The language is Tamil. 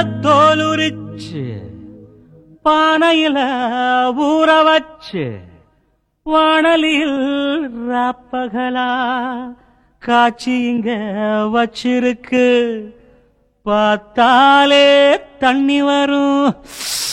தோலுரிச்சு பானையில ஊற வச்சு வாணலில் ராப்பகலா காட்சி இங்க வச்சிருக்கு பார்த்தாலே தண்ணி வரும்.